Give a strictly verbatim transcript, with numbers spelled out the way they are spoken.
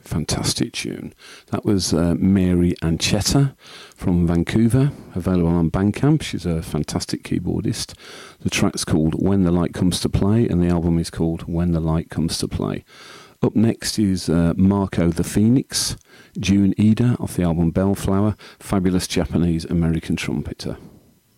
Fantastic tune. That was uh, Mary Anchetta from Vancouver, available on Bandcamp. She's a fantastic keyboardist. The track's called When the Light Comes to Play, and the album is called When the Light Comes to Play. Up next is uh, Marco the Phoenix, June Ida off the album Bellflower, fabulous Japanese-American trumpeter.